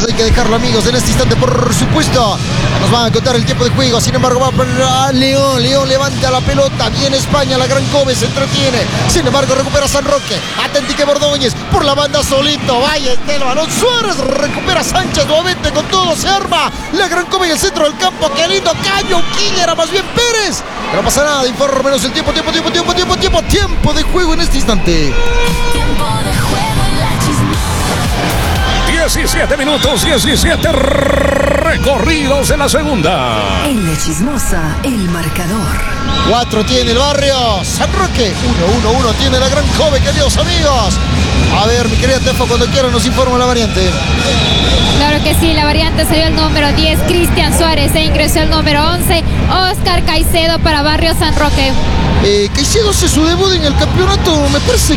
Sánchez, hay que dejarlo, amigos, en este instante, por supuesto. Nos van a contar el tiempo de juego, sin embargo va para León. León levanta la pelota, viene España, la Gran Cove se entretiene, sin embargo recupera San Roque, Atentique Bordóñez, por la banda solito, vaya este el balón, Suárez, recupera Sánchez nuevamente con todo, se arma la Gran Cove en el centro del campo, qué lindo caño, Quilla era más bien Pérez, pero no pasa nada, infórmenos el tiempo de juego en este instante. Tiempo de juego en la Chismosa. 17 minutos, 17 recorridos en la segunda. En la Chismosa, el marcador. 4 tiene el Barrio San Roque, 1 tiene la Gran Cove, queridos amigos. A ver, mi querida Tefo, cuando quiera nos informa la variante. Claro que sí, la variante salió el número 10, Cristian Suárez, e ingresó el número 11, Oscar Caicedo para Barrio San Roque. Caicedo hace su debut en el campeonato, me parece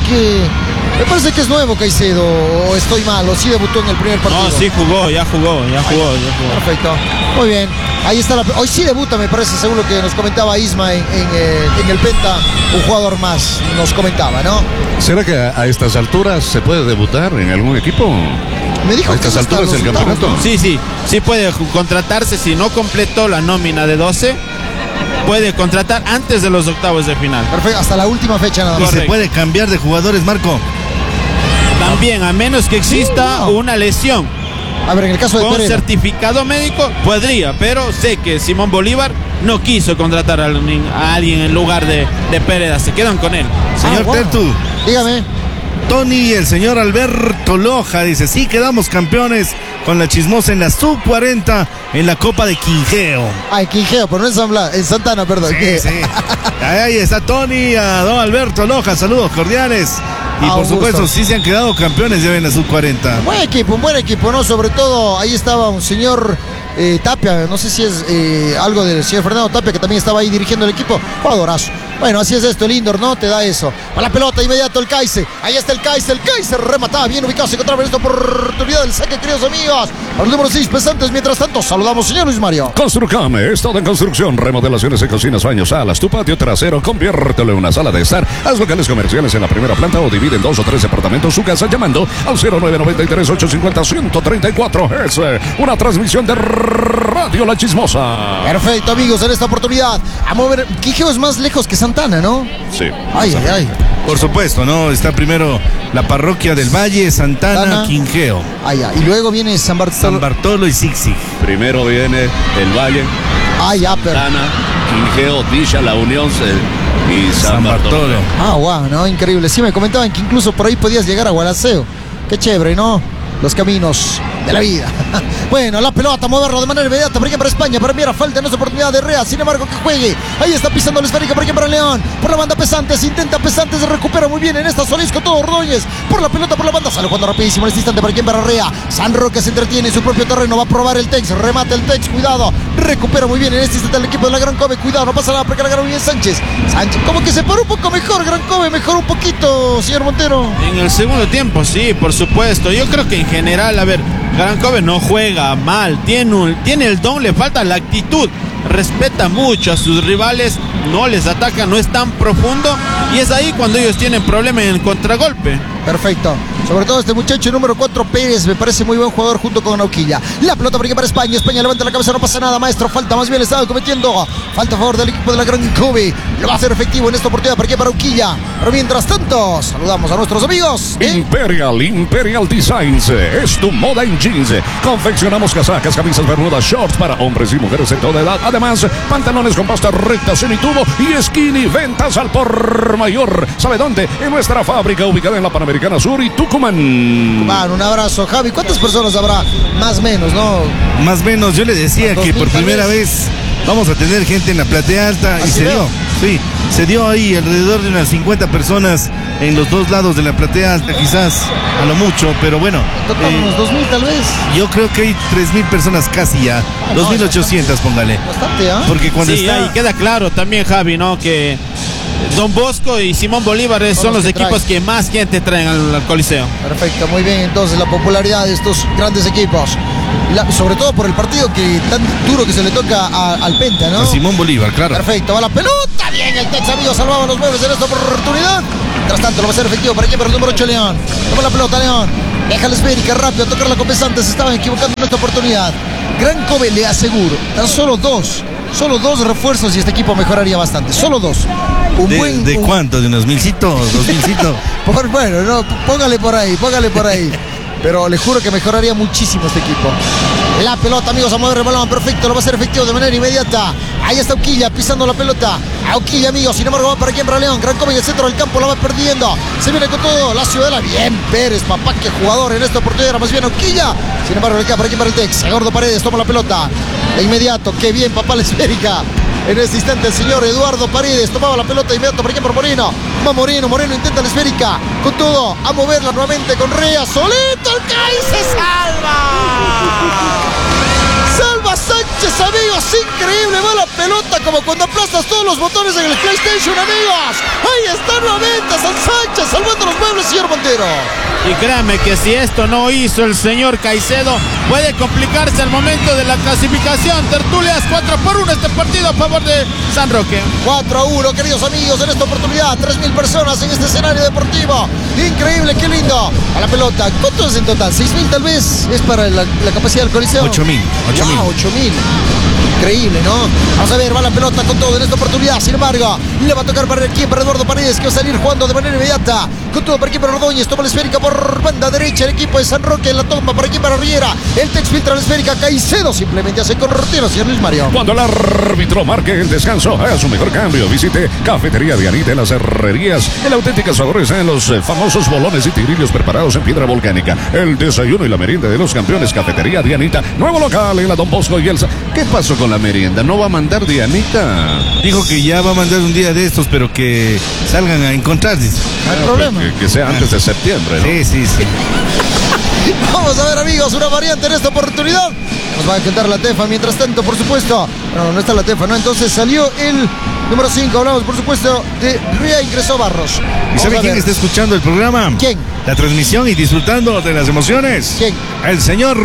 que es nuevo Caicedo, o estoy mal, o sí debutó en el primer partido. No, sí jugó, ya jugó. Perfecto, muy bien. Ahí está, hoy sí debuta, me parece, según lo que nos comentaba Isma en el Penta, un jugador más nos comentaba, ¿no? ¿Será que a estas alturas se puede debutar en algún equipo? Me dijo a estas alturas del campeonato. ¿No? Sí puede contratarse si no completó la nómina de 12. Puede contratar antes de los octavos de final. Perfecto, hasta la última fecha nada más. Y se puede cambiar de jugadores, Marco. También, a menos que exista una lesión. A ver, en el caso de con Pereira, certificado médico, podría, pero sé que Simón Bolívar no quiso contratar a alguien en lugar de Pérez, se quedan con él. Señor Tertu, dígame. Tony y el señor Alberto Loja dice, sí quedamos campeones con la Chismosa en la sub-40 en la Copa de Quingeo. Ay, Quingeo, pero no en Santana, perdón. Sí. Ahí está Tony, a don Alberto Loja, saludos cordiales. Y por supuesto, sí se han quedado campeones ya en la sub-40. Un buen equipo, ¿no? Sobre todo, ahí estaba un señor Tapia, no sé si es algo del señor Fernando Tapia, que también estaba ahí dirigiendo el equipo. Jugadorazo. Bueno, así es esto, el indoor, ¿no? Te da eso. A la pelota, inmediato el Caice. Ahí está el Caice remataba, bien ubicado, se encontraba en esta oportunidad del saque, queridos amigos. Al número 6, pesantes, mientras tanto, saludamos, señor Luis Mario. Construcame, estado en construcción, remodelaciones en cocinas, baños, salas, tu patio trasero, conviértelo en una sala de estar. Haz locales comerciales en la primera planta o divide en 2 o 3 departamentos su casa llamando al 0993-850-134. Es una transmisión de Radio La Chismosa. Perfecto, amigos, en esta oportunidad a mover. Quijeo es más lejos que Santana, ¿no? Sí. Ay. Por supuesto, ¿no? Está primero la parroquia del Valle, Santana, Quingeo. Y luego viene San Bartolo y Zig-Zig. Primero viene el Valle, Santana, Quingeo, Villa, La Unión y San Bartolo. Wow, ¿no? Increíble. Sí, me comentaban que incluso por ahí podías llegar a Gualaceo. Qué chévere, ¿no? Los caminos de la vida. Bueno, la pelota, moverlo de manera inmediata. Por aquí para España, para enviar a falta, no es oportunidad de Rea. Sin embargo, que juegue. Ahí está pisando la esférica, por aquí para León. Por la banda Pesantes, intenta Pesantes, se recupera muy bien en esta Solís con todo Ordóñez. Por la pelota, por la banda, sale jugando rapidísimo en este instante. Por aquí para Rea. San Roque se entretiene en su propio terreno. Va a probar el Tex, remata el Tex, cuidado. Recupera muy bien en este instante el equipo de la Gran Cove. Cuidado, no pasa nada porque la ganó bien Sánchez. Como que se paró un poco mejor. Gran Cove mejoró un poquito, señor Montero. En el segundo tiempo, sí, por supuesto. Yo creo que en general, a ver, Gran Cove no juega mal, tiene el don, le falta la actitud, respeta mucho a sus rivales, no les ataca, no es tan profundo y es ahí cuando ellos tienen problema en el contragolpe. Perfecto. Sobre todo este muchacho número 4, Pérez, me parece muy buen jugador junto con Nauquilla. La pelota por aquí para España. España levanta la cabeza, no pasa nada, maestro. Falta, más bien le estaba cometiendo. Falta a favor del equipo de la Gran Cove. Lo va a hacer efectivo en esta oportunidad por aquí para Nauquilla. Pero mientras tanto, saludamos a nuestros amigos. Imperial Designs. Es tu moda en jeans. Confeccionamos casacas, camisas, bermudas, shorts para hombres y mujeres de toda edad. Además, pantalones con pasta recta, semitubo y skinny. Ventas al por mayor. ¿Sabe dónde? En nuestra fábrica ubicada en la Panamericana Sur y Tucumán. Bueno, un abrazo, Javi. ¿Cuántas personas habrá? Más o menos, ¿no? Más o menos, yo le decía que por primera vez vamos a tener gente en la platea alta y se dio. Sí, se dio ahí alrededor de unas 50 personas en los dos lados de la platea alta, quizás a lo mucho, pero bueno. Unos 2.000 tal vez. Yo creo que hay 3.000 personas casi ya. 2.800, póngale. Bastante, ¿ah? Porque cuando ahí queda claro también, Javi, ¿no? Que Don Bosco y Simón Bolívar son los equipos que más gente traen al Coliseo. Perfecto, muy bien. Entonces la popularidad de estos grandes equipos, sobre todo por el partido que tan duro que se le toca al Penta, ¿no? A Simón Bolívar, claro. Perfecto, va la pelota, bien el Tex, amigos, salvaba a los muebles en esta oportunidad. Mientras tanto lo va a hacer efectivo para aquí, para el número 8, León. Toma la pelota, León. Deja la esférica rápido a tocar la compensante. Se estaban equivocando en esta oportunidad. Gran Kobe, le aseguro, tan solo dos refuerzos y este equipo mejoraría bastante. Solo dos. ¿De cuánto? ¿De unos 1000citos? ¿2000citos? Bueno, no, póngale por ahí. Pero le juro que mejoraría muchísimo este equipo. La pelota, amigos, a mover el balón, perfecto, lo va a hacer efectivo de manera inmediata. Ahí está Uquilla pisando la pelota. A Uquilla, amigos, sin embargo va para quien, para León. Gran Kobe en el centro del campo, la va perdiendo. Se viene con todo la Ciudadela. Bien Pérez, papá, qué jugador en esta oportunidad. Más bien Uquilla. Sin embargo, le queda para quien, para el Tex. Gordo Paredes toma la pelota. De inmediato, qué bien, papá, la esférica. En este instante el señor Eduardo Paredes tomaba la pelota de inmediato para quien, por Moreno. Va Moreno intenta la esférica. Con todo, a moverla nuevamente con Rea. Solito el CAI se salva. Salva Sánchez, amigos, increíble, va la pelota como cuando aplastas todos los botones en el PlayStation, amigos. Ahí está nuevamente San Sánchez salvando los muebles, señor Montero. Y créanme que si esto no hizo el señor Caicedo, puede complicarse al momento de la clasificación. Tertulias 4-1 este partido a favor de San Roque. 4-1, queridos amigos, en esta oportunidad 3.000 personas en este escenario deportivo. Increíble, qué lindo. A la pelota, ¿cuántos es en total? 6.000 tal vez, es para la capacidad del Coliseo. 8.000. 8.000. Increíble, ¿no? Vamos a ver, va la pelota con todo en esta oportunidad. Sin embargo, le va a tocar para aquí, para Eduardo Paredes, que va a salir jugando de manera inmediata. Con todo para aquí, para Ordóñez. Toma la esférica por banda derecha el equipo de San Roque. En la toma para aquí, para Riera. El Tex filtra la esférica. Caicedo simplemente hace corretiero, señor Luis Mario. Cuando el árbitro marque el descanso, es su mejor cambio. Visite Cafetería Dianita en las Herrerías. El auténtico sabor está en los famosos bolones y tigrillos preparados en piedra volcánica. El desayuno y la merienda de los campeones. Cafetería Dianita. Nuevo local en la Don Bosco y Elsa. ¿Qué pasó con la merienda? ¿No va a mandar Dianita? Dijo que ya va a mandar un día de estos, pero que salgan a encontrar. Dice. No hay problema. Que sea antes de septiembre, ¿no? Sí. Vamos a ver, amigos, una variante en esta oportunidad. Nos va a cantar la Tefa mientras tanto, por supuesto. Bueno, no está la Tefa, ¿no? Entonces salió el número 5. Hablamos, por supuesto, de Ría, ingresó Barros. ¿Y sabe quién está escuchando el programa? ¿Quién? La transmisión y disfrutando de las emociones. ¿Quién? El señor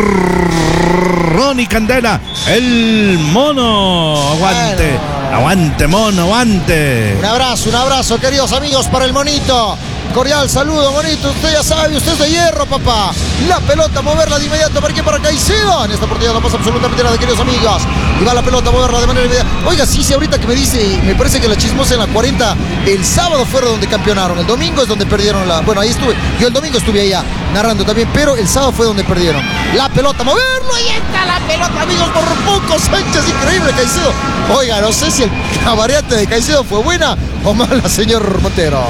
Ronnie Candela, el mono. Aguante, Bueno. aguante, mono, aguante. Un abrazo, queridos amigos, para el monito. Cordial saludo, bonito. Usted ya sabe, usted es de hierro, papá. La pelota, moverla de inmediato. ¿Para qué? Para Caicedo. En esta oportunidad no pasa absolutamente nada, queridos amigos. Y va la pelota, moverla de manera inmediata. Oiga, sí, ahorita que me dice, me parece que la Chismosa en la 40, el sábado fue donde campeonaron. El domingo es donde perdieron la. Bueno, ahí estuve. Yo el domingo estuve allá narrando también, pero el sábado fue donde perdieron. La pelota, moverlo. Ahí está la pelota, amigos, por poco. Sánchez, increíble, Caicedo. Oiga, no sé si la variante de Caicedo fue buena o mala, señor Montero.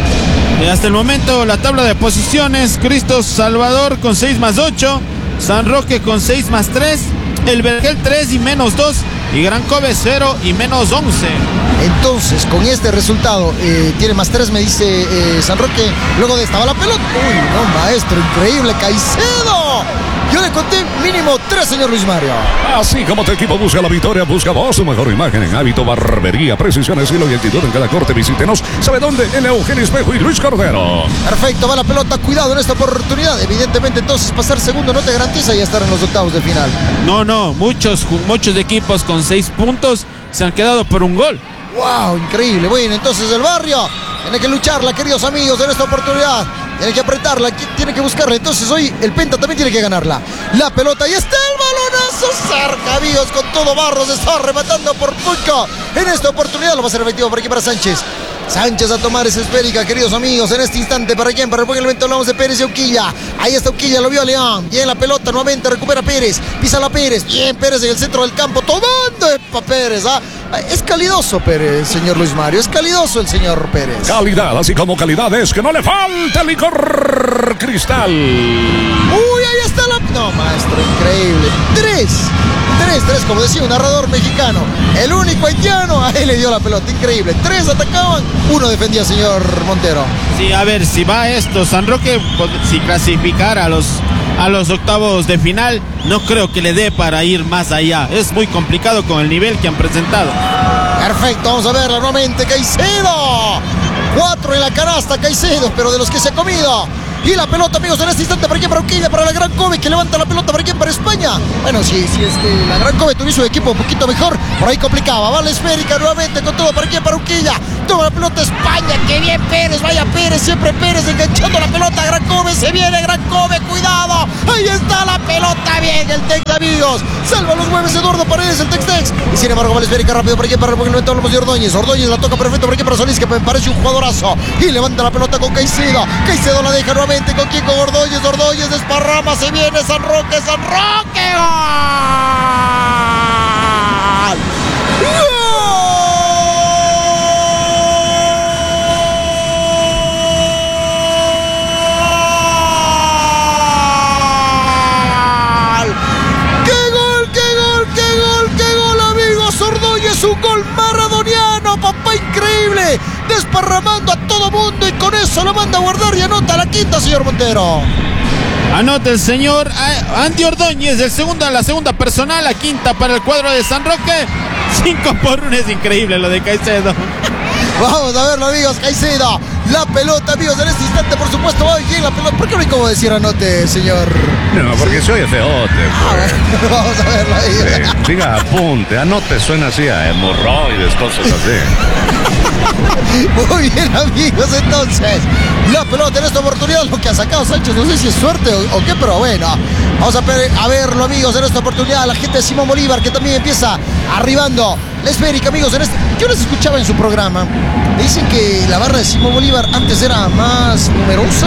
Y hasta el momento la tabla de posiciones: Cristo Salvador con 6+8, San Roque con 6+3, el Vergel 3 y -2 y Gran Kobe 0 y -11. Entonces, con este resultado, tiene +3, me dice San Roque. Luego de esta va la pelota. Uy, no, maestro, increíble, Caicedo. Yo le conté mínimo 3, señor Luis Mario. Así como tu equipo busca la victoria, busca vos su mejor imagen en hábito, barbería, precisión, estilo y actitud en cada corte. Visítenos. ¿Sabe dónde? En Eugenio Espejo y Luis Cordero. Perfecto, va la pelota. Cuidado en esta oportunidad. Evidentemente, entonces, pasar segundo no te garantiza ya estar en los octavos de final. No, muchos equipos con 6 puntos se han quedado por un gol. ¡Wow! Increíble. Bueno, entonces el barrio tiene que lucharla, queridos amigos, en esta oportunidad. Tiene que apretarla, tiene que buscarla. Entonces hoy el Penta también tiene que ganarla. La pelota, y está el balonazo cerca, amigos, con todo Barros. Está rematando por poco. En esta oportunidad lo va a hacer efectivo por aquí para Sánchez. Sánchez a tomar esa esférica, queridos amigos, en este instante. ¿Para quién? Para el buen elemento. Hablamos de Pérez y Uquilla. Ahí está Uquilla, lo vio a León. Bien la pelota, nuevamente recupera Pérez. Pisa la Pérez. Bien Pérez en el centro del campo. Tomando para Pérez. Es calidoso Pérez, señor Luis Mario. Es calidoso el señor Pérez. Calidad, así como calidad es que no le falta licor Cristal. Uy, ahí está la. No, maestro, increíble. 3, como decía un narrador mexicano. El único haitiano, ahí le dio la pelota. Increíble. 3 atacaban, 1 defendía, señor Montero. Sí, a ver, si va esto, San Roque, si clasificara a los octavos de final, no creo que le dé para ir más allá. Es muy complicado con el nivel que han presentado. Perfecto, vamos a verla nuevamente. Caicedo. 4 en la canasta, Caicedo, pero de los que se ha comido Y la pelota, amigos, en este instante para quién, para Urquilla, para la Gran Kobe, que levanta la pelota para quién, para España. Bueno, si es que la Gran Kobe tuviese un equipo un poquito mejor, por ahí complicaba. Va la esférica nuevamente con todo para quién, para Urquilla. Toma la pelota España, que bien Pérez, vaya Pérez, siempre Pérez enganchando la pelota. Gran Kobe, se viene Gran Kobe, cuidado. Ahí está la pelota, bien el Tex, amigos. Salva los mueves Eduardo Paredes, el Tex. Y sin embargo, va la esférica rápido para quién, para el momento hablamos de Ordóñez. Ordóñez la toca perfecto para quién, para Solís, que me parece un jugadorazo. Y levanta la pelota con Caicedo. Caicedo la deja nuevamente con quién, con Ordóñez. Ordóñez desparrama, se viene San Roque, San Roque. ¡Gol! Un gol maradoniano, papá, increíble, desparramando a todo mundo y con eso lo manda a guardar y anota la quinta, señor Montero. Anota el señor Andy Ordóñez, la segunda personal, la quinta para el cuadro de San Roque. 5-1, es increíble lo de Caicedo. Vamos a verlo, amigos, Caicedo. La pelota, amigos, en este instante, por supuesto, va bien la pelota. ¿Por qué no hay como decir anote, señor? No, porque soy feote, pues. Vamos a verlo ahí. Sí, siga, apunte, anote, suena así a hemorroides, cosas así. Muy bien, amigos, entonces la pelota en esta oportunidad, lo que ha sacado Sánchez, no sé si es suerte o qué, pero bueno, vamos a verlo, amigos, en esta oportunidad, la gente de Simón Bolívar, que también empieza arribando la esférica, amigos, yo les escuchaba en su programa, dicen que la barra de Simón Bolívar antes era más numerosa.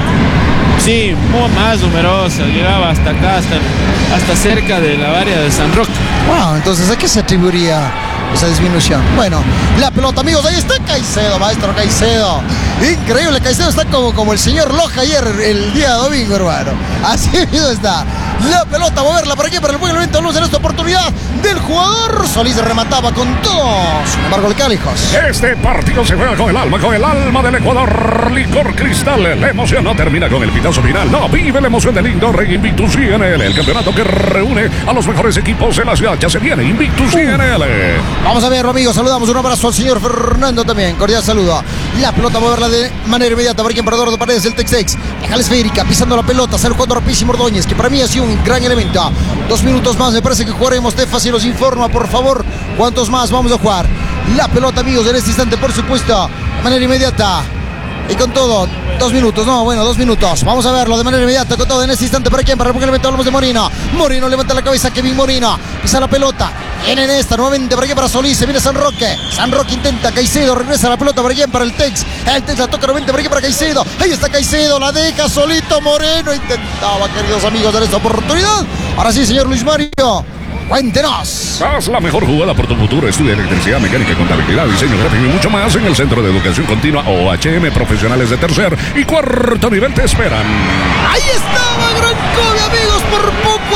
Sí, más numerosa, llegaba hasta acá, hasta cerca de la área de San Roque. Wow, entonces ¿a qué se atribuiría esa disminución? Bueno, la pelota, amigos, ahí está Caicedo, maestro Caicedo. Increíble, Caicedo está como el señor Loja ayer, el día domingo, hermano. Así mismo está. La pelota, moverla para aquí, para el buen elemento de luz en esta oportunidad del jugador. Solís remataba con todo. Sin embargo, le queda lejos. Este partido se juega con el alma del Ecuador. Licor Cristal, la emoción no termina con el pitazo final. No, vive la emoción del Lindor en Invictus INL, el campeonato que reúne a los mejores equipos de la ciudad. Ya se viene Invictus INL. Vamos a verlo, amigos. Saludamos, un abrazo al señor Fernando también. Cordial saludo. La pelota, moverla de manera inmediata para quien, para Eduardo Paredes, el Tex. Deja la esférica, pisando la pelota. Sale jugando rapidísimo Ordóñez, que para mí ha sido un gran elemento. 2 minutos más, me parece que jugaremos. Tefa, si nos informa, por favor, ¿cuántos más vamos a jugar? La pelota, amigos, en este instante, por supuesto, de manera inmediata. Y con todo, 2 minutos, no, bueno, 2 minutos. Vamos a verlo de manera inmediata, con todo en este instante. ¿Para quién? Para el elemento hablamos de Morino. Morino levanta la cabeza, Kevin Morino. Pisa la pelota. Viene en esta, nuevamente para aquí, para Solís. Se viene San Roque. San Roque intenta, Caicedo regresa la pelota para quién, para el Tex. El Tex la toca nuevamente para aquí, para Caicedo. Ahí está Caicedo, la deja solito Moreno. Intentaba, queridos amigos, en esta oportunidad. Ahora sí, señor Luis Mario, cuéntenos. Haz la mejor jugada por tu futuro. Estudia electricidad, mecánica, contabilidad, diseño gráfico y mucho más en el Centro de Educación Continua OHM. Profesionales de tercer y cuarto nivel te esperan. Ahí estaba Gran Kobe, amigos, por poco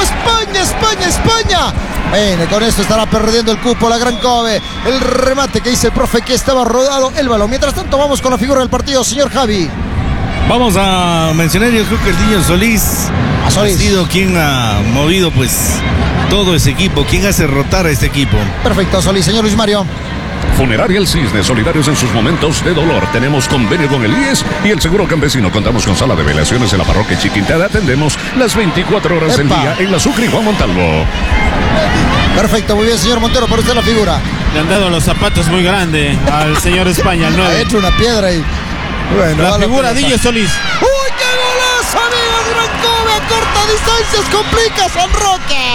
España. Bueno, con esto estará perdiendo el cupo la Gran Kobe. El remate que dice el profe que estaba rodado el balón. Mientras tanto, vamos con la figura del partido, señor Javi. Vamos a mencionar, yo creo que el niño Solís ha sido quien ha movido pues todo ese equipo, quien hace rotar a este equipo. Perfecto, Solís. Señor Luis Mario. Funeraria El Cisne, solidarios en sus momentos de dolor. Tenemos convenio con el IES y el Seguro Campesino. Contamos con sala de velaciones en la parroquia Chiquintada. Atendemos las 24 horas del día en la Sucre y Juan Montalvo. Perfecto, muy bien, señor Montero, por usted la figura. Le han dado los zapatos muy grandes al señor España, el 9. Ha hecho una piedra ahí. Bueno, la figura de Illo Solís. ¡Uy, qué golazo, amigos! Gran Kobe a corta distancia, complica San Roque.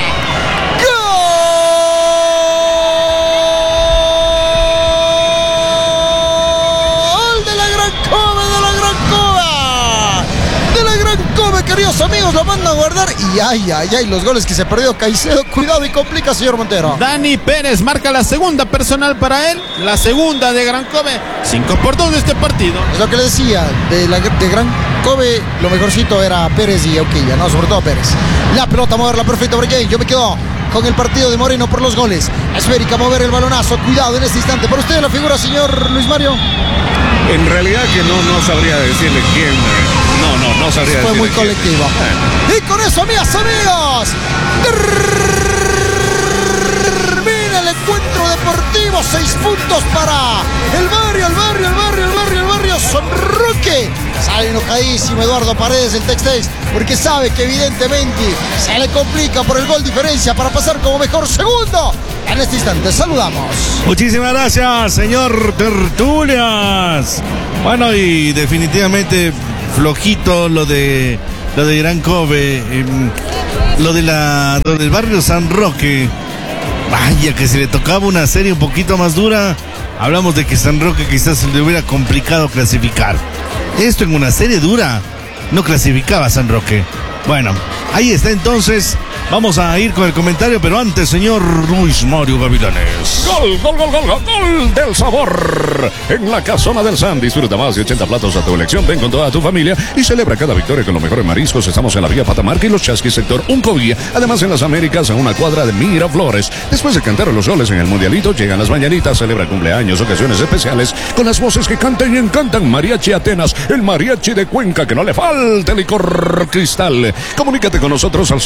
Queridos amigos, lo mandan a guardar y ay, los goles que se perdió Caicedo, cuidado y complica, señor Montero. Dani Pérez marca la segunda personal para él, la segunda de Gran Kobe, 5-2 de este partido. Es lo que le decía, de Gran Kobe, lo mejorcito era Pérez y Auquilla, no, sobre todo Pérez. La pelota, moverla perfecto para Jane, yo me quedo con el partido de Moreno por los goles. Esférica, mover el balonazo, cuidado en este instante. ¿Por usted la figura, señor Luis Mario? En realidad que no sabría decirle quién. No sabría decirle. Fue muy colectivo. Y con eso, amigas, amigos, termina el encuentro deportivo Los 6 puntos para el barrio San Roque. Sale enojadísimo Eduardo Paredes, el Tex-Tex, porque sabe que evidentemente se le complica por el gol diferencia para pasar como mejor segundo. En este instante saludamos. Muchísimas gracias, señor Tertulias. Bueno, y definitivamente flojito lo de Gran Kobe, lo del barrio San Roque. Vaya que se le tocaba una serie un poquito más dura. Hablamos de que San Roque quizás se le hubiera complicado clasificar. Esto en una serie dura no clasificaba San Roque. Bueno, ahí está entonces. Vamos a ir con el comentario, pero antes, señor Luis Mario Gavilanes. Gol del sabor. En la Casona del San, disfruta más de 80 platos a tu elección. Ven con toda tu familia y celebra cada victoria con los mejores mariscos. Estamos en la vía Patamarca y Los Chasquis, sector Uncovía. Además, en las Américas, a una cuadra de Miraflores. Después de cantar los goles en el Mundialito, llegan las mañanitas, celebra cumpleaños, ocasiones especiales, con las voces que cantan y encantan. Mariachi Atenas, el mariachi de Cuenca, que no le falte licor Cristal. Comunícate con nosotros al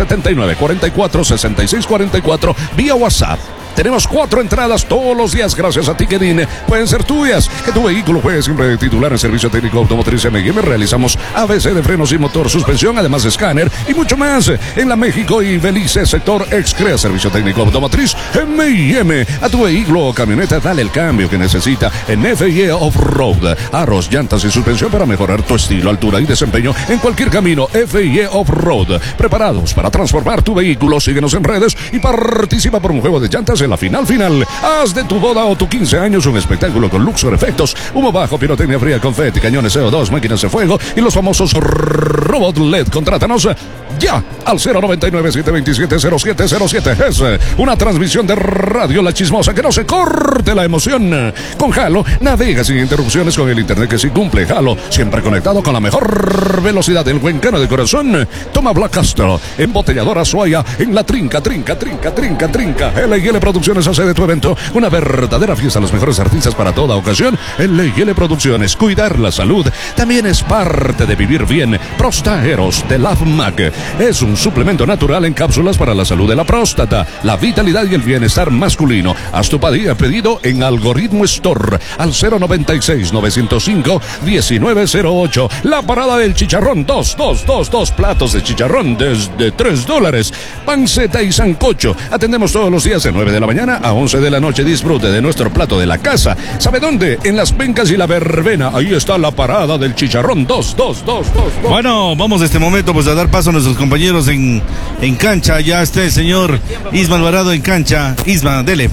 0979-44-6644 vía WhatsApp. Tenemos 4 entradas todos los días gracias a Ticketin. Pueden ser tuyas. Que tu vehículo juegue siempre de titular en Servicio Técnico Automotriz M&M. Realizamos ABC de frenos y motor, suspensión, además de escáner y mucho más. En la México y Belice, sector Excrea, Servicio Técnico Automotriz M&M. A tu vehículo o camioneta dale el cambio que necesita en FIE Off-Road. Aros, llantas y suspensión para mejorar tu estilo, altura y desempeño en cualquier camino. FIE Off-Road. Preparados para transformar tu vehículo. Síguenos en redes y participa por un juego de llantas en la final. Haz de tu boda o tu 15 años un espectáculo con Luxor Efectos, humo bajo, pirotecnia fría, confeti, cañones CO2, máquinas de fuego y los famosos robot LED. Contrátanos ya al 099-727-0707. Es una transmisión de Radio La Chismosa. Que no se corte la emoción. Con Halo navega sin interrupciones con el internet que sí cumple. Halo siempre conectado con la mejor velocidad. El Huencano de corazón. Toma Black Castro, embotelladora Suaya en la trinca. L&L Producciones hace de tu evento una verdadera fiesta. Los mejores artistas para toda ocasión. L&L Producciones. Cuidar la salud también es parte de vivir bien. Prostaeros de LAVMAC es un suplemento natural en cápsulas para la salud de la próstata, la vitalidad y el bienestar masculino. Haz tu pedido en Algoritmo Store al 096-905-1908. La parada del chicharrón, dos platos de chicharrón desde $3. Panceta y sancocho. Atendemos todos los días de 9 de la mañana a 11 de la noche. Disfrute de nuestro plato de la casa. ¿Sabe dónde? En Las Pencas y la Verbena. Ahí está la parada del chicharrón. Dos. Bueno, vamos de este momento pues a dar paso a nuestros compañeros en cancha. Ya está el señor Isma Alvarado en cancha. Isma, dele.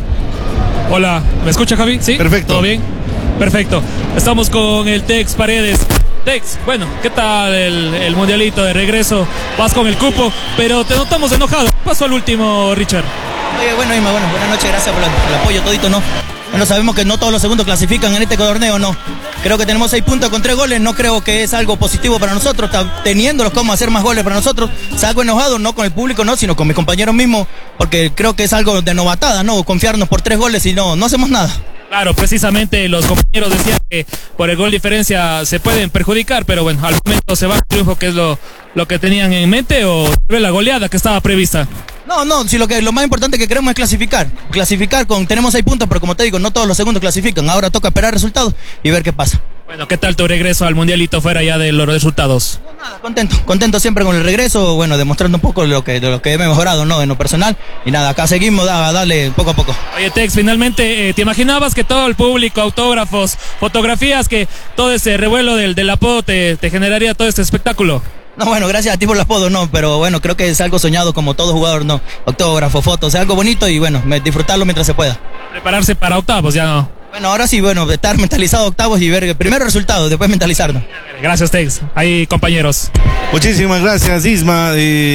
Hola, ¿me escucha, Javi? ¿Sí? Perfecto. ¿Todo bien? Perfecto. Estamos con el Tex Paredes. Tex, bueno, ¿qué tal el mundialito de regreso? Vas con el cupo, pero te notamos enojado. ¿Qué pasó al último, Richard? Bueno, Isma, buenas noches, gracias por el apoyo todito, ¿no? Bueno, sabemos que no todos los segundos clasifican en este torneo, ¿no? Creo que tenemos 6 puntos con 3 goles, no creo que es algo positivo para nosotros, teniéndolos como hacer más goles para nosotros. Salgo enojado, no con el público, no, sino con mis compañeros mismos, porque creo que es algo de novatada, ¿no? Confiarnos por 3 goles y no hacemos nada. Claro, precisamente los compañeros decían que por el gol diferencia se pueden perjudicar, pero bueno, al momento se va el triunfo, que es lo que tenían en mente, o la goleada que estaba prevista. No, si lo más importante que queremos es clasificar. Tenemos 6 puntos, pero como te digo, no todos los segundos clasifican. Ahora toca esperar resultados y ver qué pasa. Bueno, ¿qué tal tu regreso al mundialito fuera ya de los resultados? No, nada, contento siempre con el regreso, bueno, demostrando un poco de lo que he mejorado, ¿no? En lo personal. Y nada, acá seguimos, dale poco a poco. Oye, Tex, finalmente, ¿te imaginabas que todo el público, autógrafos, fotografías, que todo ese revuelo del apodo te generaría todo este espectáculo? No, bueno, gracias a ti por el apodo, no, pero bueno, creo que es algo soñado como todo jugador, ¿no? Autógrafo, fotos, es algo bonito y bueno, disfrutarlo mientras se pueda. Prepararse para octavos, ya no. Bueno, ahora sí, estar mentalizado octavos y ver primero resultados, después mentalizarnos. Gracias, Tex. Ahí, compañeros. Muchísimas gracias, Isma.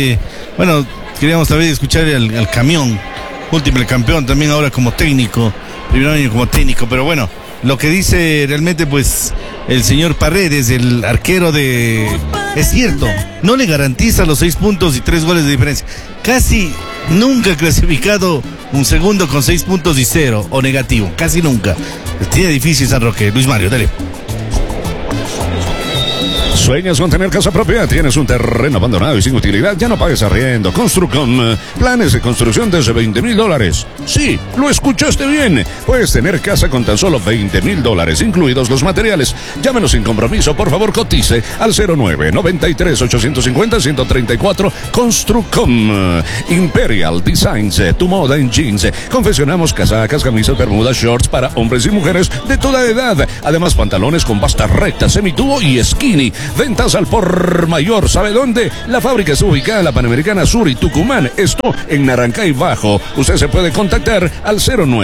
Bueno, queríamos también escuchar al camión, múltiple campeón, también ahora como técnico, primer año como técnico, pero bueno, lo que dice realmente pues el señor Paredes, el arquero es cierto, no le garantiza los 6 puntos y 3 goles de diferencia. Casi nunca ha clasificado un segundo con 6 puntos y 0 o negativo, casi nunca. Tiene difícil San Roque. Luis Mario, dale. ¿Sueñas con tener casa propia? ¿Tienes un terreno abandonado y sin utilidad? Ya no pagues arriendo. Construcom, planes de construcción desde $20,000. Sí, lo escuchaste bien. Puedes tener casa con tan solo $20,000, incluidos los materiales. Llámenos sin compromiso, por favor cotice al 09-93-850-134. Construcom, Imperial Designs, tu moda en jeans. Confeccionamos casacas, camisas, bermudas, shorts para hombres y mujeres de toda edad. Además, pantalones con basta recta, semitubo y skinny. Ventas al por mayor. ¿Sabe dónde? La fábrica está ubicada en la Panamericana Sur y Tucumán. Esto en Narancay Bajo. Usted se puede contactar al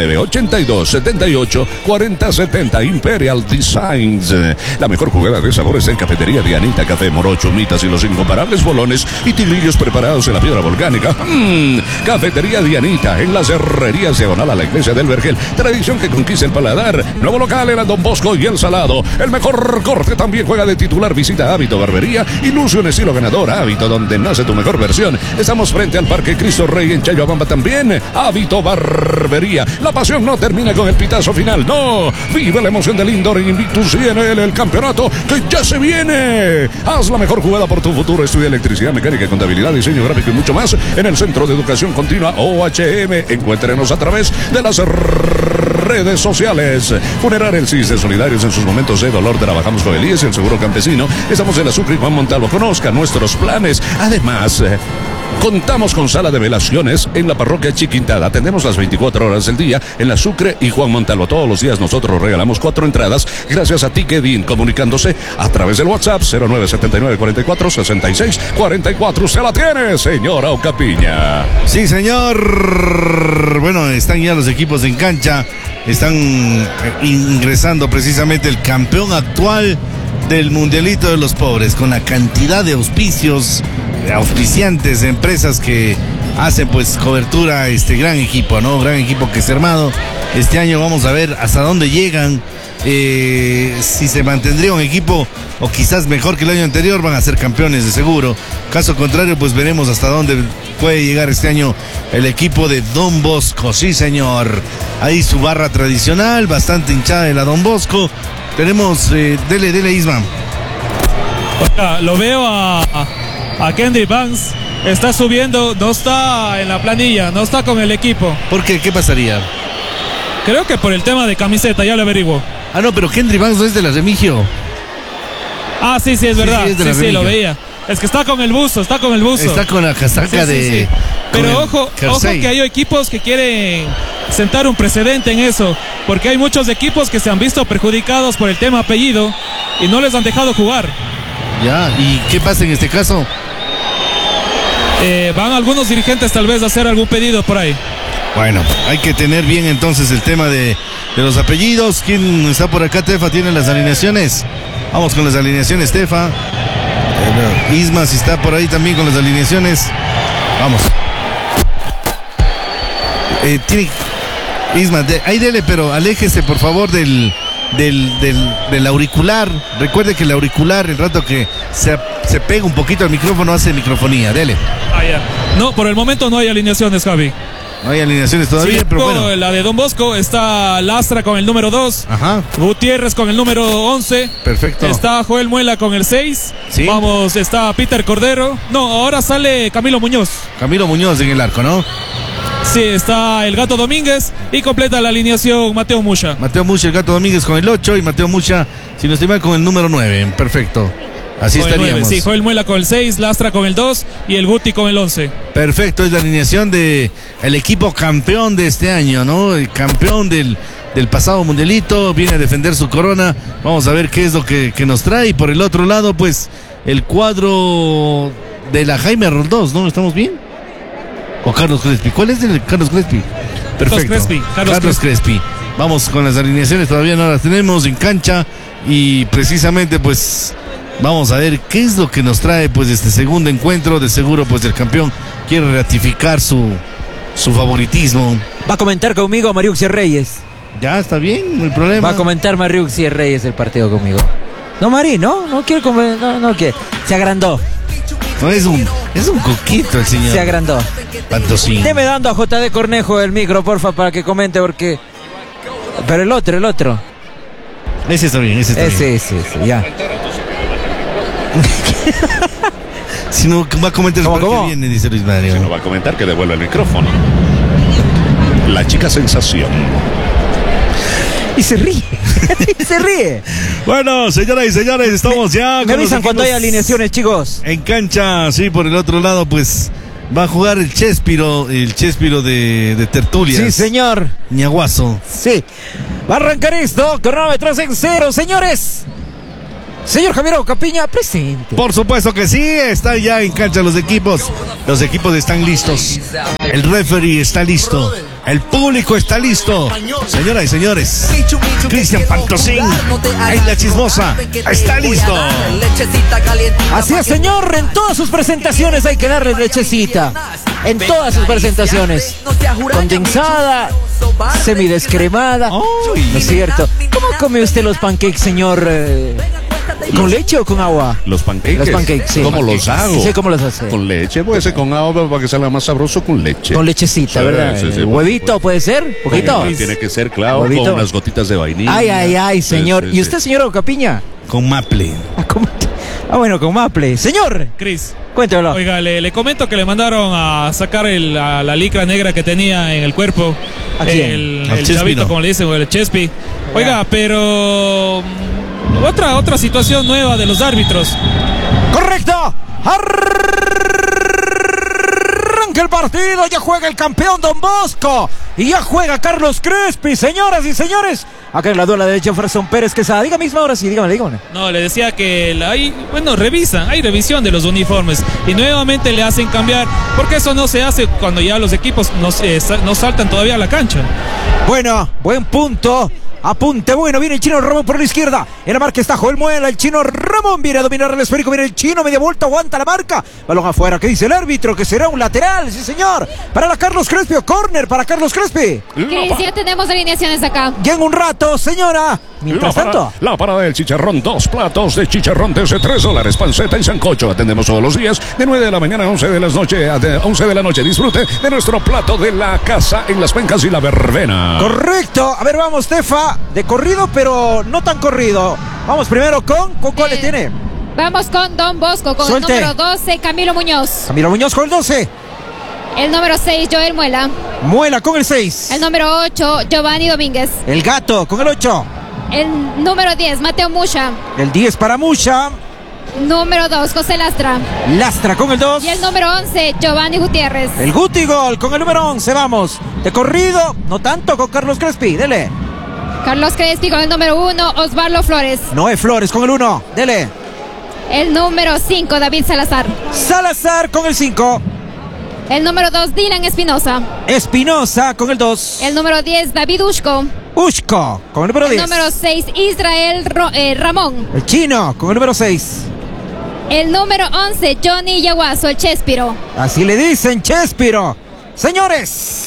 09-82-78-4070. Imperial Designs. La mejor jugada de sabores en Cafetería Dianita. Café, morocho, mitas y los incomparables bolones y tigrillos preparados en la piedra volcánica. Cafetería Dianita en las herrerías diagonal a la iglesia del Vergel. Tradición que conquista el paladar. Nuevo local en Don Bosco y El Salado. El mejor corte también juega de titular. Visita Hábito Barbería y luce un estilo ganador. Hábito, donde nace tu mejor versión. Estamos frente al Parque Cristo Rey en Chayabamba también. Hábito Barbería. La pasión no termina con el pitazo final. No. Vive la emoción del Indoor en Invictus y en el campeonato que ya se viene. Haz la mejor jugada por tu futuro. Estudia electricidad, mecánica, contabilidad, diseño gráfico y mucho más en el Centro de Educación Continua OHM. Encuéntrenos a través de las redes sociales. Funerar el CIS de Solidarios en sus momentos de dolor. Trabajamos con el IES y el Seguro Campesino. Estamos en la Sucre y Juan Montalvo. Conozca nuestros planes. Además, contamos con sala de velaciones en la parroquia Chiquintada. Atendemos las 24 horas del día en la Sucre y Juan Montalvo. Todos los días nosotros regalamos 4 entradas gracias a Ticketin, comunicándose a través del WhatsApp 0979-44-66-44. Se la tiene, señora Ocapiña. Sí, señor. Bueno, están ya los equipos en cancha. Están ingresando precisamente el campeón actual del Mundialito de los Pobres, con la cantidad de auspiciantes, de empresas que hacen pues cobertura a este gran equipo, ¿no? Gran equipo que es armado. Este año vamos a ver hasta dónde llegan, si se mantendría un equipo o quizás mejor que el año anterior, van a ser campeones de seguro. Caso contrario, pues veremos hasta dónde puede llegar este año el equipo de Don Bosco. Sí, señor. Ahí su barra tradicional, bastante hinchada de la Don Bosco. Tenemos, dele Isma. Oiga, lo veo a Kendrick Banks. Está subiendo, no está en la planilla, no está con el equipo. ¿Por qué? ¿Qué pasaría? Creo que por el tema de camiseta, ya lo averiguo. Ah, no, pero Kendrick Banks no es de la Remigio. Ah, sí, es verdad. Sí, lo veía. Es que está con el buzo. Está con la casaca de... Pero ojo que hay equipos que quieren sentar un precedente en eso, porque hay muchos equipos que se han visto perjudicados por el tema apellido y no les han dejado jugar. Ya, ¿y qué pasa en este caso? Van algunos dirigentes tal vez a hacer algún pedido por ahí. Bueno, hay que tener bien entonces el tema de los apellidos. ¿Quién está por acá? Tefa, ¿tiene las alineaciones? Vamos con las alineaciones, Tefa. Isma, si está por ahí también con las alineaciones. Vamos. Isma, ahí dele, pero aléjese por favor del auricular. Recuerde que el auricular, el rato que se pega un poquito al micrófono, hace microfonía. Dele. Ya. No, por el momento no hay alineaciones, Javi. No hay alineaciones todavía, sí, pero bueno. La de Don Bosco está Lastra con el número 2. Ajá. Gutiérrez con el número 11. Perfecto. Está Joel Muela con el 6. ¿Sí? Vamos, está Peter Cordero. No, ahora sale Camilo Muñoz. Camilo Muñoz en el arco, ¿no? Sí, está el Gato Domínguez y completa la alineación Mateo Mucha. Mateo Mucha, el Gato Domínguez con el 8 y Mateo Mucha, si no estoy mal, con el número 9. Perfecto. Así con estaríamos. 9, sí, Joel Muela con el 6, Lastra con el 2 y el Guti con el 11. Perfecto, es la alineación de el equipo campeón de este año, ¿no? El campeón del pasado mundialito, viene a defender su corona. Vamos a ver qué es lo que nos trae. Y por el otro lado, pues, el cuadro de la Jaime Roldós, ¿no? ¿Estamos bien? O Carlos Crespi. ¿Cuál es el Carlos Crespi? Perfecto. Carlos Crespi. Vamos con las alineaciones, todavía no las tenemos en cancha. Y precisamente, pues, vamos a ver qué es lo que nos trae, pues, este segundo encuentro. De seguro, pues, el campeón quiere ratificar su favoritismo. Va a comentar conmigo Mariuxi Reyes. Ya, está bien, no hay problema. Va a comentar Mariuxi Reyes el partido conmigo. No, Mari, no quiere comer, no quiere. Se agrandó. No, es un coquito el señor. Se agrandó. Pantocín. Deme dando a JD Cornejo el micro, porfa, para que comente, porque... Pero el otro. Ese está bien, ese está bien. Ese, ya. Si no, va a comentar el que viene, dice Luis Mario. Si no va a comentar, que devuelva el micrófono. La chica sensación. Y se ríe. Se ríe. Bueno, señoras y señores, estamos ya. Me avisan cuando hay alineaciones, chicos. En cancha, sí, por el otro lado, pues va a jugar el Chespiro de Tertulias. Sí, señor. Ñaguazo. Sí. Va a arrancar esto. Cronómetros en 0, señores. Señor Javier Ocapiña, presente. Por supuesto que sí, están ya en cancha los equipos. Los equipos están listos. El referee está listo. El público está listo. Señoras y señores, Cristian Pantosín, ahí la chismosa, está listo. Así es, señor. En todas sus presentaciones hay que darle lechecita. En todas sus presentaciones. Condensada, semidescremada. ¿No es cierto? ¿Cómo come usted los pancakes, señor? ¿Con leche o con agua? Los pancakes. Los pancakes, sí. ¿Cómo los hago? Sí, ¿cómo los hace? Con leche, puede ser con agua para que salga más sabroso con leche. Con lechecita, Sí, ¿verdad? sí, sí, ¿Huevito puede ser? ¿Poquito? Tiene que ser, claro, ¿Huevito? con unas gotitas de vainilla. Ay, señor. Sí, sí, ¿Y usted, señor Ocapiña? Con Maple. Bueno, con Maple. Señor. Cris. Cuéntelo. Oiga, le comento que le mandaron a sacar la licra negra que tenía en el cuerpo. ¿A quién? El chavito, como le dicen, o el Chespi. Oiga, pero otra situación nueva de los árbitros. ¡Correcto! Arranca el partido, ya juega el campeón Don Bosco y ya juega Carlos Crespi, señoras y señores. Acá en la duela de Jefferson Pérez Quesada. Diga misma ahora sí, dígame. No, le decía que hay revisión de los uniformes y nuevamente le hacen cambiar, porque eso no se hace cuando ya los equipos no saltan todavía a la cancha. Bueno, buen punto. Apunte bueno, viene el chino Ramón por la izquierda. En la marca está Joel Muela, el chino Ramón viene a dominar el esférico, viene el chino, media vuelta, aguanta la marca. Balón afuera, ¿qué dice el árbitro? Que será un lateral, sí señor. Para la Carlos Crespi o córner para Carlos Crespi. Cris, ya tenemos alineaciones acá. Ya en un rato, señora. Mientras tanto, la parada del chicharrón, 2 platos de chicharrón desde $3, panceta y sancocho. Atendemos todos los días de 9 de la mañana a 11 de la noche. Disfrute de nuestro plato de la casa en Las Pencas y la Verbena. Correcto. A ver, vamos, Tefa. De corrido, pero no tan corrido. Vamos primero ¿con cuál le tiene? Vamos con Don Bosco, con Suelte. el número 12, Camilo Muñoz. Camilo Muñoz con el 12. El número 6, Joel Muela. Muela con el 6. El número 8, Giovanni Domínguez. El gato con el 8. El número 10, Mateo Musha. El 10 para Musha. Número 2, José Lastra. Lastra con el 2. Y el número 11, Giovanni Gutiérrez. El Guti Gol con el número 11. Vamos. De corrido, no tanto con Carlos Crespi. Dele. Carlos Crespi con el número 1, Osvaldo Flores. Noé Flores con el 1. Dele. El número 5, David Salazar. Salazar con el 5. El número 2, Dylan Espinosa. Espinosa con el 2. El número 10, David Ushko. Ushko con el número 10. El número 6, Israel Ramón. El chino con el número 6. El número 11, Johnny Yaguazo, el Chespiro. Así le dicen, Chespiro. Señores.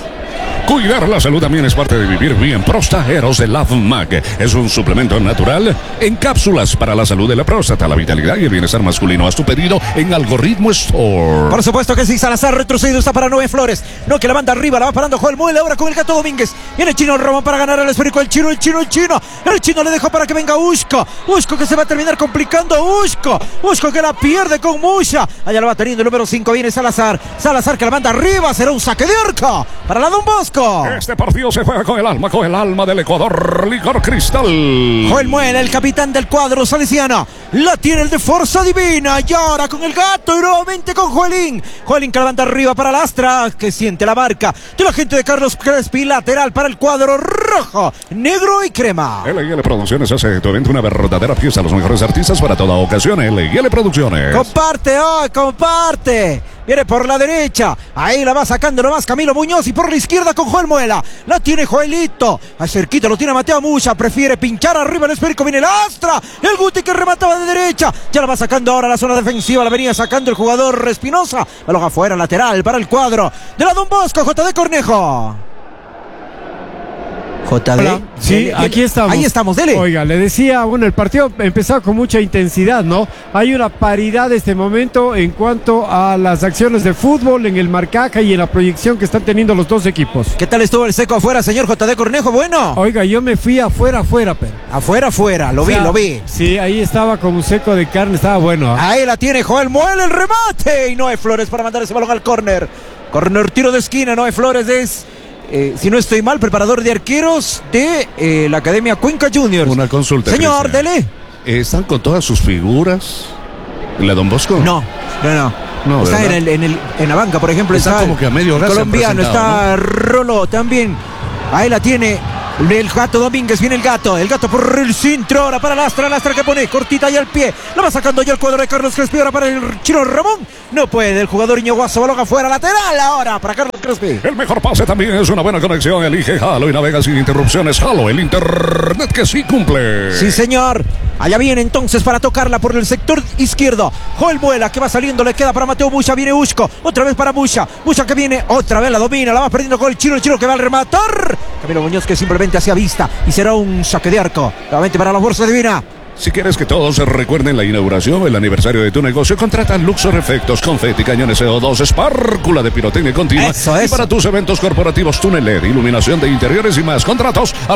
Cuidar la salud también es parte de vivir bien. Prostageros de Love Mag es un suplemento natural en cápsulas para la salud de la próstata, la vitalidad y el bienestar masculino. Haz tu pedido en Algoritmo Store. Por supuesto que sí, Salazar retrocedido, está para Noé Flores. No, que la manda arriba, la va parando Joel Muela ahora con el Gato Domínguez. Viene el chino Ramón para ganar el esférico. El chino le dejó para que venga Ushko. Ushko que se va a terminar complicando. Ushko que la pierde con Musha. Allá la va teniendo el número 5. Viene Salazar. Salazar que la manda arriba. Será un saque de arco para la Don Bosco. Este partido se juega con el alma del Ecuador, Licor Cristal. Joel Muela, el capitán del cuadro salesiano. La tiene el de Fuerza Divina. Y ahora con el Gato y nuevamente con Joelín. Joelín que la levanta arriba para Lastra, que siente la marca de la gente de Carlos Crespi. Lateral para el cuadro rojo, negro y crema. LL Producciones hace de tu evento una verdadera fiesta. Los mejores artistas para toda ocasión. LL Producciones. Comparte. Viene por la derecha. Ahí la va sacando nomás Camilo Muñoz. Y por la izquierda con Joel Muela. La tiene Joelito. Ahí cerquita lo tiene Mateo Musha. Prefiere pinchar arriba el esférico. Viene el Astra. El Guti que remataba de derecha. Ya la va sacando ahora la zona defensiva. La venía sacando el jugador Espinosa. Balón afuera, lateral para el cuadro de la Don Bosco. JD Cornejo. JD. Hola. Sí, aquí estamos. Ahí estamos, dele. Oiga, le decía, bueno, el partido empezó con mucha intensidad, ¿no? Hay una paridad en este momento en cuanto a las acciones de fútbol, en el marcaje y en la proyección que están teniendo los dos equipos. ¿Qué tal estuvo el seco afuera, señor JD Cornejo? Bueno. Oiga, yo me fui afuera, pero. Afuera, lo vi. Sí, ahí estaba como un seco de carne, estaba bueno. Ahí la tiene Joel Muele, el remate. Y Noé Flores para mandar ese balón al córner. Córner, tiro de esquina. Noé Flores es, si no estoy mal, preparador de arqueros de la Academia Cuenca Juniors. Una consulta. Señor, dele. ¿Están con todas sus figuras en la Don Bosco? No. Está en la banca, por ejemplo. Está como que a medio hora colombiano, está, ¿no? Rolo también. Ahí la tiene el Gato Domínguez. Viene el gato por el centro. Ahora para Lastra que pone cortita ahí al pie. La va sacando ya el cuadro de Carlos Crespi. Ahora para el Chino Ramón. No puede el jugador Iñigo Guaso. Balón afuera, lateral ahora para Carlos Crespi. El mejor pase también es una buena conexión. Elige Halo y navega sin interrupciones. Halo, el internet que sí cumple. Sí, señor. Allá viene entonces para tocarla por el sector izquierdo. Joel Muela que va saliendo, le queda para Mateo Mucha. Viene Ushko, otra vez para Mucha. Mucha que viene, otra vez la domina, la va perdiendo con el chino que va al rematar. Camilo Muñoz que simplemente hacía vista y será un saque de arco. Nuevamente para la Bolsa Divina. Si quieres que todos recuerden la inauguración o el aniversario de tu negocio, contrata Luxor Efectos, confeti, cañones CO2, espárcula de pirotecnia continua. Eso. Y para tus eventos corporativos, túnel LED, iluminación de interiores y más. Contratos al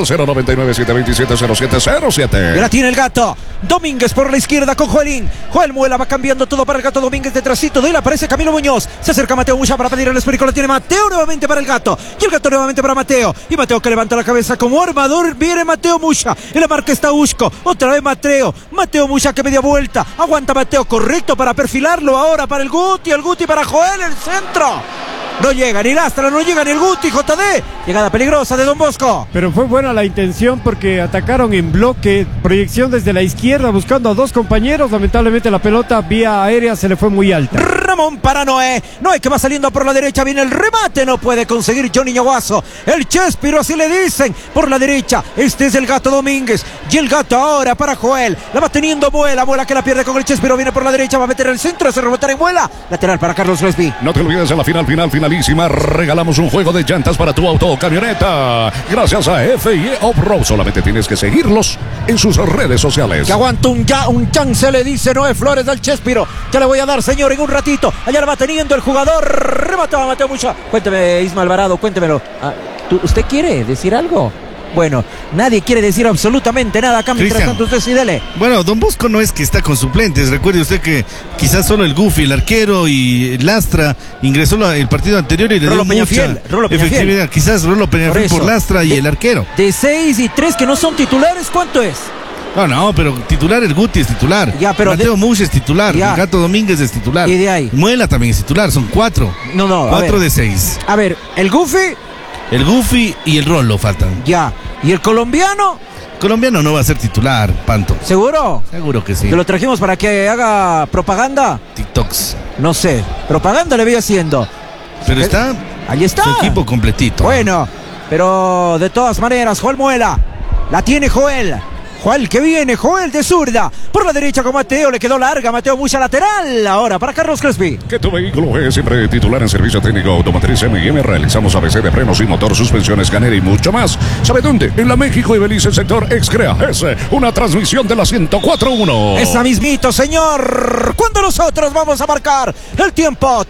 099-727-0707. Y la tiene el Gato Domínguez por la izquierda con Joelín. Joel Muela va cambiando todo para el Gato Domínguez. Detrásito de él aparece Camilo Muñoz. Se acerca Mateo Mucha para pedir el esférico. Lo tiene Mateo nuevamente para el Gato. Y el Gato nuevamente para Mateo. Y Mateo que levanta la cabeza como armador. Viene Mateo Mucha. En la marca está Ushko. Otra vez Mateo Mucha que media vuelta. Aguanta Mateo, correcto para perfilarlo ahora para el Guti para Joel, el centro. No llega ni Lastra, no llega ni el Guti, JD. Llegada peligrosa de Don Bosco. Pero fue buena la intención porque atacaron en bloque, proyección desde la izquierda buscando a dos compañeros. Lamentablemente la pelota vía aérea se le fue muy alta. Ramón para Noé que va saliendo por la derecha, viene el remate, no puede conseguir Johnny Ñaguazo. El Chespiro, así le dicen, por la derecha. Este es el Gato Domínguez. Y el Gato ahora para Joel. La va teniendo Muela que la pierde con el Chespiro, viene por la derecha, va a meter el centro, se rebotar en Muela. Lateral para Carlos Crespi. No te olvides de la finalísima. Regalamos un juego de llantas para tu auto o camioneta. Gracias a F&E Off-Road. Solamente tienes que seguirlos en sus redes sociales. Que aguanta un chance, le dice Noé Flores del Chespiro. Ya le voy a dar, señor, en un ratito. Allá la va teniendo el jugador. Remataba Mateo Mucha. Cuénteme, Isma Alvarado, cuéntemelo. ¿Usted quiere decir algo? Bueno, nadie quiere decir absolutamente nada acá. Mientras tanto, usted sí, dele. Bueno, Don Bosco no es que está con suplentes. Recuerde usted que quizás solo el Goofy, el arquero y Lastra ingresó el partido anterior y le dio mucha efectividad. Quizás Rolo Peñafiel por Lastra y el arquero. De 6 y 3 que no son titulares, ¿cuánto es? No, pero titular el Guti es titular. Ya, pero Mateo Mucha es titular. Ya. El Gato Domínguez es titular. Y de ahí. Muela también es titular. Son 4. No. 4 de 6. A ver, el Goofy. El Goofy y el Rolo faltan. Ya. ¿Y el colombiano? Colombiano no va a ser titular, Panto. ¿Seguro? Seguro que sí. ¿Que lo trajimos para que haga propaganda? TikToks. No sé. Propaganda le voy haciendo. Pero está. Ahí está. Su equipo completito. Bueno, pero de todas maneras, Joel Muela. La tiene Joel. Joel que viene, Joel de zurda. Por la derecha con Mateo, le quedó larga. Mateo Mucha lateral. Ahora para Carlos Crespi. Que tu vehículo es siempre titular en servicio técnico automotriz M&M. Realizamos ABC de frenos y motor, suspensiones, canera y mucho más. ¿Sabe dónde? En la México y Belice, sector Excrea. Es una transmisión de la 104.1. Esa mismito, señor. Cuando nosotros vamos a marcar el tiempo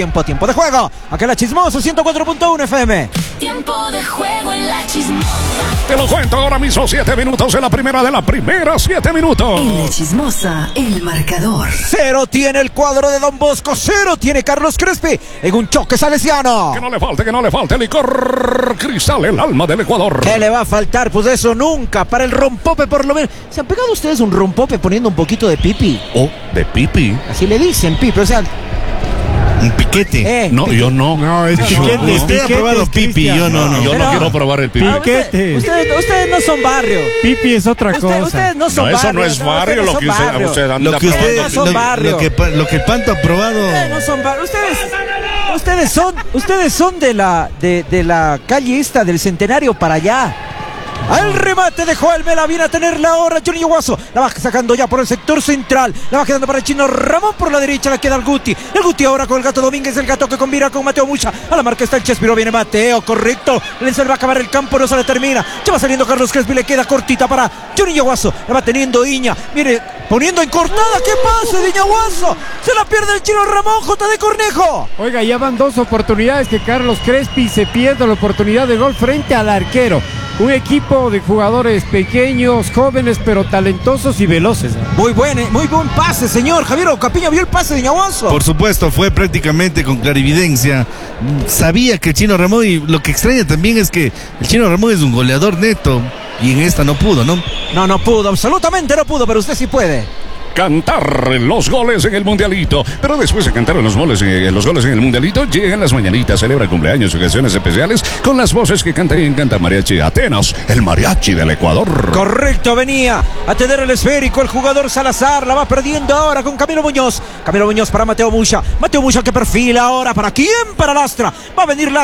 de juego. Aquí en La Chismosa 104.1 FM. Tiempo de juego en La Chismosa. Te lo cuento ahora mismo. 7 minutos en la primera. 7 minutos. En La Chismosa, el marcador. 0 tiene el cuadro de Don Bosco. 0 tiene Carlos Crespi en un choque salesiano. Que no le falte licor Cristal, el alma del Ecuador. ¿Qué le va a faltar? Pues eso nunca. Para el rompope por lo menos. ¿Se han pegado ustedes un rompope poniendo un poquito de pipi? ¿De pipi? Así le dicen, pipi, o sea... Un piquete. No, yo no. No, es piquete. Usted ha probado pipi, yo no. Yo no quiero probar el pipi. Piquete. Ustedes no son barrio. Pipi es otra cosa. Ustedes no son barrio. Eso no es barrio, lo que usted anda probando. Lo que el Panto ha probado. Ustedes no son barrio. Ustedes son de la calle esta del Centenario para allá. Al remate de Joelme, la viene a tener la hora Johnny Guaso. La va sacando ya por el sector central. La va quedando para el chino Ramón por la derecha. La queda el Guti. El Guti ahora con el Gato Domínguez. El Gato que combina con Mateo Mucha. A la marca está el Chespiro. Viene Mateo, correcto. Lenzel va a acabar el campo, no se le termina. Ya va saliendo Carlos Crespi. Le queda cortita para Johnny Guaso. La va teniendo Iña. Viene poniendo en cortada. ¿Qué pasa de Iña Guaso? Se la pierde el chino Ramón. JD Cornejo. Oiga, ya van 2 oportunidades que Carlos Crespi se pierde la oportunidad de gol frente al arquero. Un equipo de jugadores pequeños, jóvenes, pero talentosos y veloces. Muy buen pase, señor. Javier Ocapiña vio el pase de Iña Guaso. Por supuesto, fue prácticamente con clarividencia. Sabía que el chino Ramón, y lo que extraña también es que el chino Ramón es un goleador neto. Y en esta no pudo, ¿no? No pudo, absolutamente no pudo, pero usted sí puede. Cantar los goles en el Mundialito. Pero después de cantar los goles en el Mundialito, llegan las mañanitas, celebra cumpleaños, ocasiones especiales con las voces que canta y encanta Mariachi Atenas, el mariachi del Ecuador. Correcto, venía a tener el esférico el jugador Salazar, la va perdiendo ahora con Camilo Muñoz. Camilo Muñoz para Mateo Mucha. Mateo Mucha que perfila ahora, ¿para quién? Para Lastra. Va a venir Lastra.